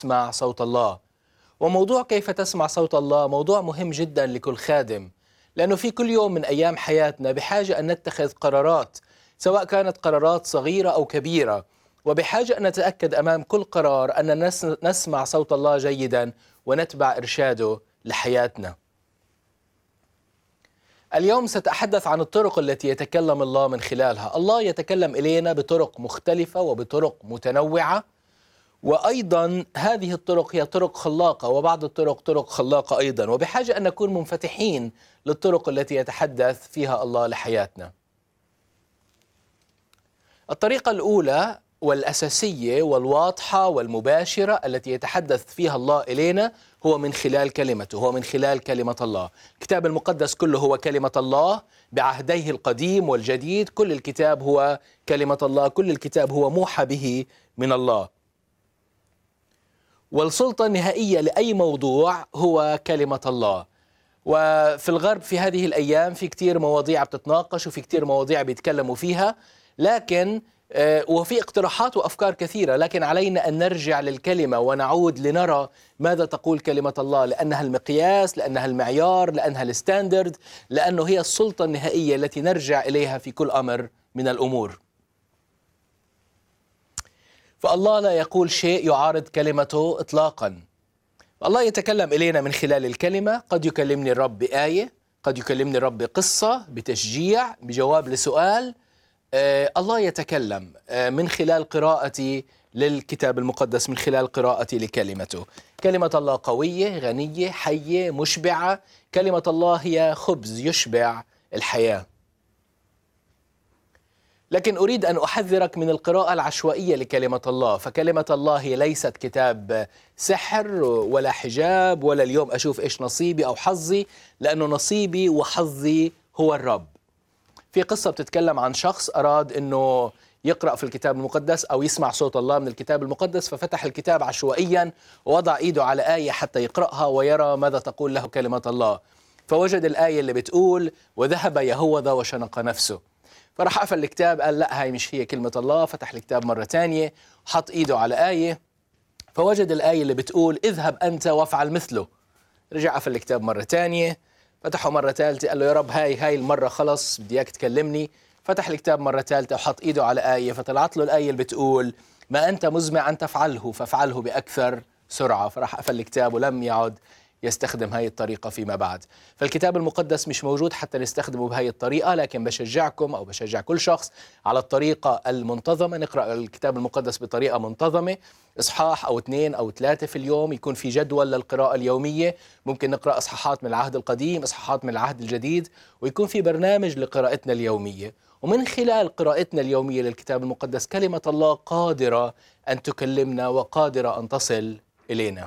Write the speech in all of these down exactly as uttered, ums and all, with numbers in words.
تسمع صوت الله. وموضوع كيف تسمع صوت الله موضوع مهم جدا لكل خادم، لأنه في كل يوم من أيام حياتنا بحاجة أن نتخذ قرارات، سواء كانت قرارات صغيرة أو كبيرة، وبحاجة أن نتأكد أمام كل قرار أن نسمع صوت الله جيدا ونتبع إرشاده لحياتنا. اليوم سأتحدث عن الطرق التي يتكلم الله من خلالها. الله يتكلم إلينا بطرق مختلفة وبطرق متنوعة، وأيضا هذه الطرق هي طرق خلاقة، وبعض الطرق طرق خلاقة أيضا، وبحاجة أن نكون منفتحين للطرق التي يتحدث فيها الله لحياتنا. الطريقة الأولى والأساسية والواضحة والمباشرة التي يتحدث فيها الله إلينا هو من خلال كلمته، هو من خلال كلمة الله. الكتاب المقدس كله هو كلمة الله بعهديه القديم والجديد، كل الكتاب هو كلمة الله، كل الكتاب هو موحى به من الله. والسلطة النهائية لأي موضوع هو كلمة الله. وفي الغرب في هذه الأيام في كتير مواضيع بتتناقش وفي كتير مواضيع بيتكلموا فيها، لكن وفي اقتراحات وأفكار كثيرة، لكن علينا أن نرجع للكلمة ونعود لنرى ماذا تقول كلمة الله، لأنها المقياس، لأنها المعيار، لأنها الستاندرد، لأنه هي السلطة النهائية التي نرجع إليها في كل أمر من الأمور. فالله لا يقول شيء يعارض كلمته إطلاقا. الله يتكلم إلينا من خلال الكلمة. قد يكلمني الرب بآية، قد يكلمني الرب بقصة، بتشجيع، بجواب لسؤال. آه الله يتكلم آه من خلال قراءتي للكتاب المقدس، من خلال قراءتي لكلمته. كلمة الله قوية، غنية، حية، مشبعة. كلمة الله هي خبز يشبع الحياة. لكن أريد أن أحذرك من القراءة العشوائية لكلمة الله. فكلمة الله هي ليست كتاب سحر ولا حجاب ولا اليوم أشوف إيش نصيبي أو حظي، لأنه نصيبي وحظي هو الرب. في قصة بتتكلم عن شخص أراد أنه يقرأ في الكتاب المقدس أو يسمع صوت الله من الكتاب المقدس، ففتح الكتاب عشوائيا ووضع إيده على آية حتى يقرأها ويرى ماذا تقول له كلمة الله. فوجد الآية اللي بتقول وذهب يهوذا وشنق نفسه، فراح قفل الكتاب، قال لا هاي مش هي كلمة الله. فتح الكتاب مرة تانية، حط إيده على آية، فوجد الآية اللي بتقول اذهب أنت وافعل مثله. رجع قفل الكتاب مرة تانية، فتحه مرة ثالثة، قال له يا رب هاي هاي المرة خلص بدي إياك تكلمني. فتح الكتاب مرة ثالثة وحط إيده على آية، فطلعت له الآية اللي بتقول ما أنت مزمع أن تفعله فافعله بأكثر سرعة. فراح قفل الكتاب ولم يعد يستخدم هاي الطريقة فيما بعد. فالكتاب المقدس مش موجود حتى نستخدمه بهاي الطريقة، لكن بشجعكم أو بشجع كل شخص على الطريقة المنتظمة. نقرأ الكتاب المقدس بطريقة منتظمة، إصحاح أو اثنين أو ثلاثة في اليوم، يكون في جدول للقراءة اليومية. ممكن نقرأ إصحاحات من العهد القديم، إصحاحات من العهد الجديد، ويكون في برنامج لقراءتنا اليومية. ومن خلال قراءتنا اليومية للكتاب المقدس كلمة الله قادرة أن تكلمنا وقادرة أن تصل إلينا.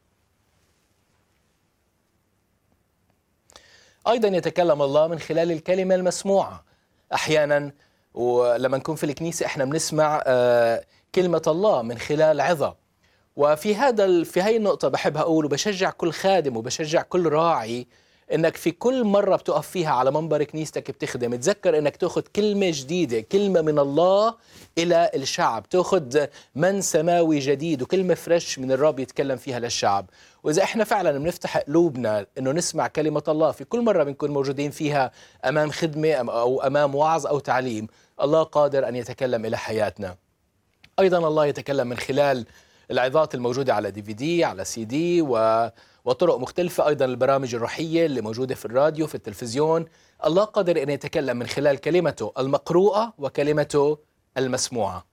أيضا يتكلم الله من خلال الكلمة المسموعة. أحيانا ولما نكون في الكنيسة إحنا بنسمع كلمة الله من خلال عظة. وفي هذا في هاي النقطة بحب أقول وبشجع كل خادم وبشجع كل راعي إنك في كل مرة بتقف فيها على منبر كنيستك بتخدم، تذكر إنك تأخذ كلمة جديدة، كلمة من الله إلى الشعب، تأخذ من سماوي جديد وكلمة فريش من الرب يتكلم فيها للشعب. وإذا إحنا فعلا بنفتح قلوبنا إنه نسمع كلمة الله في كل مرة بنكون موجودين فيها أمام خدمة أو أمام وعظ أو تعليم، الله قادر أن يتكلم إلى حياتنا. أيضا الله يتكلم من خلال العظات الموجودة على دي في دي، على سي دي، و... وطرق مختلفة. أيضا البرامج الروحية اللي موجودة في الراديو، في التلفزيون. الله قادر أن يتكلم من خلال كلمته المقروءة وكلمته المسموعة.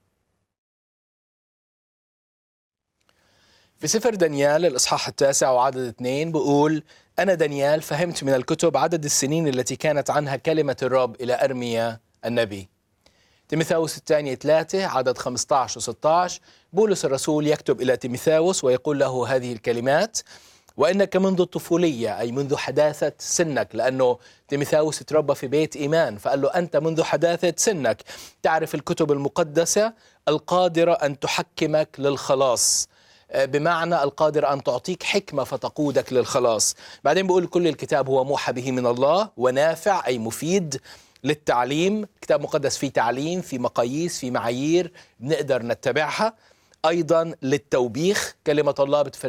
في سفر دانيال الإصحاح التاسع وعدد اثنين بقول أنا دانيال فهمت من الكتب عدد السنين التي كانت عنها كلمة الرب إلى أرميا النبي. تيموثاوس الثانية ثلاثة عدد خمسة عشر و ستة عشر بولس الرسول يكتب إلى تيموثاوس ويقول له هذه الكلمات وإنك منذ الطفولية، أي منذ حداثة سنك، لأنه تيموثاوس تربى في بيت إيمان، فقال له أنت منذ حداثة سنك تعرف الكتب المقدسة القادرة أن تحكمك للخلاص، بمعنى القادر أن تعطيك حكمة فتقودك للخلاص. بعدين بيقول كل الكتاب هو موحى به من الله ونافع، أي مفيد للتعليم. كتاب مقدس فيه تعليم، في مقاييس، في معايير بنقدر نتبعها. أيضا للتوبيخ، كلمة الله